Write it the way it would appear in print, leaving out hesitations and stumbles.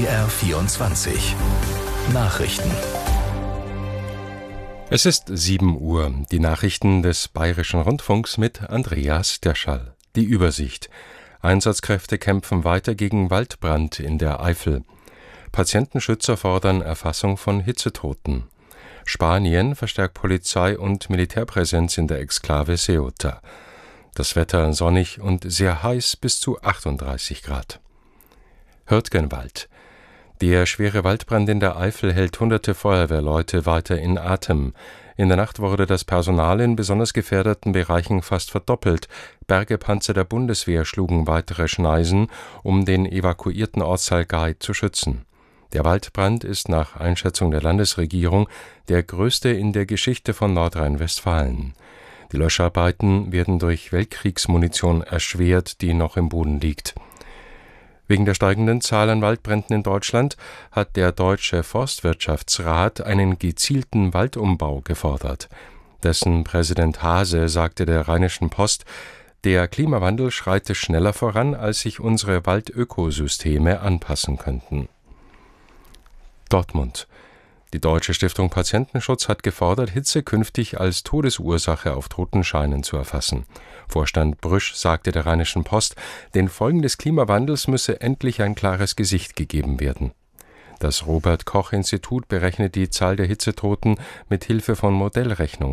BR24 Nachrichten. Es ist 7 Uhr. Die Nachrichten des Bayerischen Rundfunks mit Andreas Derschall. Die Übersicht. Einsatzkräfte kämpfen weiter gegen Waldbrand in der Eifel. Patientenschützer fordern Erfassung von Hitzetoten. Spanien verstärkt Polizei- und Militärpräsenz in der Exklave Ceuta. Das Wetter sonnig und sehr heiß bis zu 38 Grad. Hürtgenwald. Der schwere Waldbrand in der Eifel hält hunderte Feuerwehrleute weiter in Atem. In der Nacht wurde das Personal in besonders gefährdeten Bereichen fast verdoppelt. Bergepanzer der Bundeswehr schlugen weitere Schneisen, um den evakuierten Ortsteil Gaid zu schützen. Der Waldbrand ist nach Einschätzung der Landesregierung der größte in der Geschichte von Nordrhein-Westfalen. Die Löscharbeiten werden durch Weltkriegsmunition erschwert, die noch im Boden liegt. Wegen der steigenden Zahl an Waldbränden in Deutschland hat der Deutsche Forstwirtschaftsrat einen gezielten Waldumbau gefordert. Dessen Präsident Haase sagte der Rheinischen Post, der Klimawandel schreite schneller voran, als sich unsere Waldökosysteme anpassen könnten. Dortmund. Die Deutsche Stiftung Patientenschutz hat gefordert, Hitze künftig als Todesursache auf Totenscheinen zu erfassen. Vorstand Brüsch sagte der Rheinischen Post, den Folgen des Klimawandels müsse endlich ein klares Gesicht gegeben werden. Das Robert-Koch-Institut berechnet die Zahl der Hitzetoten mit Hilfe von Modellrechnungen.